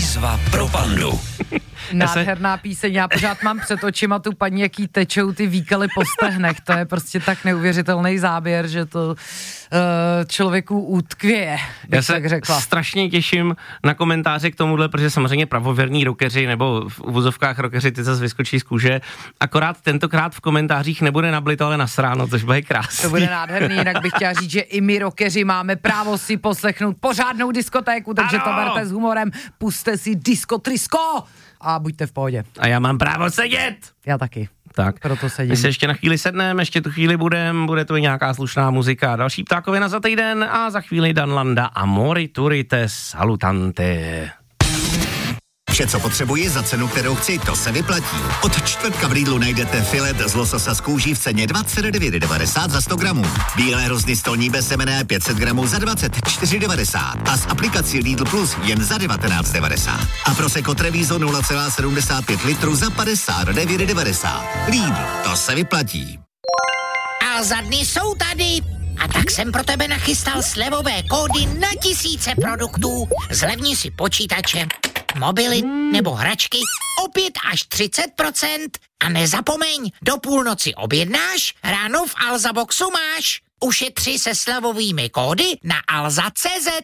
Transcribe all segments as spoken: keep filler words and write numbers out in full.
Výzva pro pandu. Nádherná píseň, já pořád mám před očima tu paní, jaký tečou ty výkaly po stehnech, to je prostě tak neuvěřitelný záběr, že to uh, člověku utkvěje, bych já se tak řekla. strašně těším na komentáře k tomuhle, protože samozřejmě pravověrní rockeři nebo v uvozovkách rockeři ty zase vyskočí z kůže, akorát tentokrát v komentářích nebude nablito, ale nasráno, což bude krásný. To bude nádherný, jinak bych chtěla říct, že i my rockeři máme právo si poslechnout pořádnou diskotéku, takže ano! to berte s humorem, puste si Disco Trisko a buďte v pohodě. A já mám právo sedět! Já taky. Tak, proto sedím. My se ještě na chvíli sedneme, ještě tu chvíli budem, bude to i nějaká slušná muzika. Další ptákovina za týden a za chvíli Dan Landa a Moriturite Salutante. Vše, co potřebuji za cenu, kterou chci, to se vyplatí. Od čtvrtka v Lidlu najdete filet z lososa z kůží v ceně dvacet devět devadesát za sto gramů. Bílé hrozny stolní bezsemenné pět set gramů za dvacet čtyři devadesát a s aplikací Lidl Plus jen za devatenáct devadesát. A Prosecco Treviso nula celá sedmdesát pět litru za padesát devět devadesát. Lidl, to se vyplatí. A za dny jsou tady. A tak jsem pro tebe nachystal slevové kódy na tisíce produktů. Zlevni si počítače, mobily nebo hračky o pět až třicet procent. A nezapomeň, do půlnoci objednáš, ráno v Alza Boxu máš. Ušetři se slevovými kódy na alza tečka cé zet.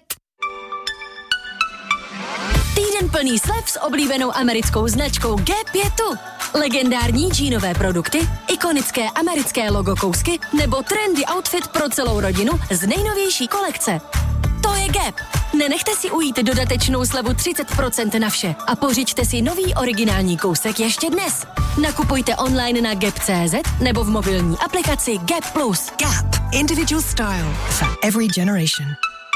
Týden plný slev s oblíbenou americkou značkou Gap je tu. Legendární džínové produkty, ikonické americké logo kousky nebo trendy outfit pro celou rodinu z nejnovější kolekce. To je Gap. Nenechte si ujít dodatečnou slevu třicet procent na vše a pořiďte si nový originální kousek ještě dnes. Nakupujte online na gap tečka cé zet nebo v mobilní aplikaci Gap Plus. Gap. Individual style for every generation.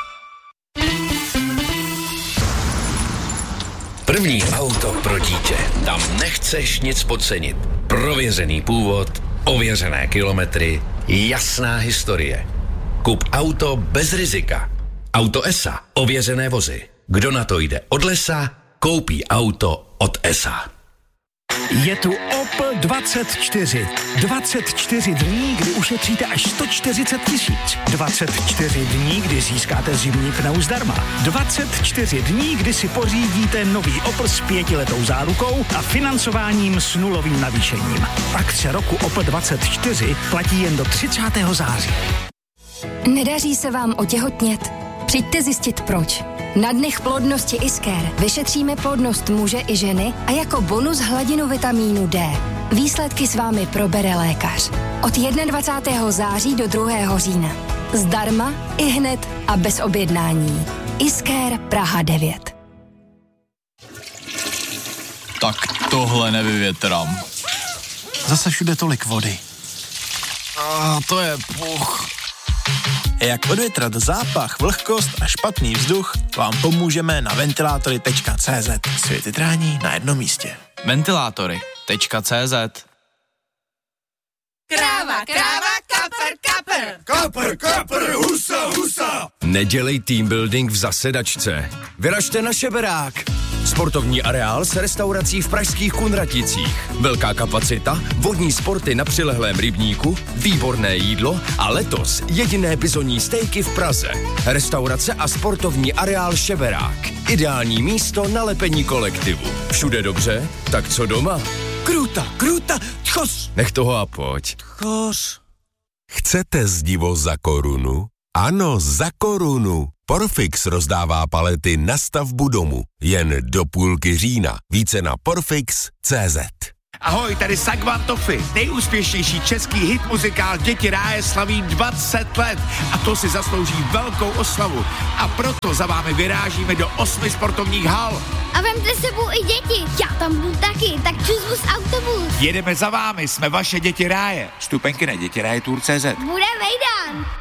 První auto pro dítě. Tam nechceš nic podcenit. Prověřený původ, ověřené kilometry, jasná historie. Kup auto bez rizika. Auto E S A. Ověřené vozy. Kdo na to jde od lesa, koupí auto od E S A. Je tu Opel dvacet čtyři. dvacet čtyři dní, kdy ušetříte až sto čtyřicet tisíc. dvacet čtyři dní, kdy získáte zimní pneu zdarma. dvacet čtyři dní, kdy si pořídíte nový Opel s pětiletou zárukou a financováním s nulovým navýšením. Akce roku Opel dvacet čtyři platí jen do třicátého září. Nedaří se vám otěhotnět? Přijďte zjistit proč. Na dnech plodnosti Isker vyšetříme plodnost muže i ženy a jako bonus hladinu vitamínu D. Výsledky s vámi probere lékař. Od dvacátého prvního září do druhého října. Zdarma, ihned a bez objednání. Isker Praha devět. Tak tohle nevyvětrám. Zase všude tolik vody. A to je puch. Jak odvětrat zápach, vlhkost a špatný vzduch, vám pomůžeme na ventilátory tečka cé zet. Světytrání na jednom místě. Ventilátory tečka cé zet. Kráva, kráva, kapr, kapr. Kapr, kapr, husa, husa. Nedělej team building v zasedačce. Vyražte na Šeberák. Sportovní areál s restaurací v pražských Kunraticích. Velká kapacita, vodní sporty na přilehlém rybníku, výborné jídlo a letos jediné bizonní stejky v Praze. Restaurace a sportovní areál Šeberák. Ideální místo na lepení kolektivu. Všude dobře, tak co doma? Kruta, kruta, tchos. Nech toho a pojď. Tchos. Chcete zdivo za korunu? Ano, za korunu. Porfix rozdává palety na stavbu domu. Jen do půlky října. Více na porfix tečka cé zet. Ahoj, tady Sagvan Toffy, nejúspěšnější český hit muzikál Děti ráje slaví dvacet let a to si zaslouží velkou oslavu. A proto za vámi vyrážíme do osmi sportovních hal. A vemte sebou i děti, já tam budu taky, tak přizvu z autobus. Jedeme za vámi, jsme vaše Děti ráje. Vstupenky na děti ráje tour tečka cé zet. Bude vejdán.